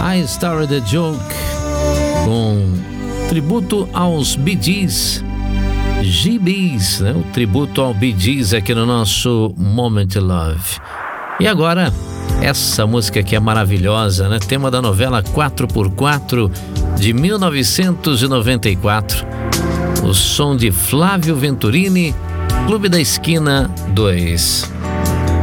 I Started a Joke, com tributo aos Bee Gees, GBs, né? O tributo ao Bee Gees aqui no nosso Moment Love. E agora, essa música que é maravilhosa, né? Tema da novela 4x4 de 1994. O som de Flávio Venturini, Clube da Esquina 2.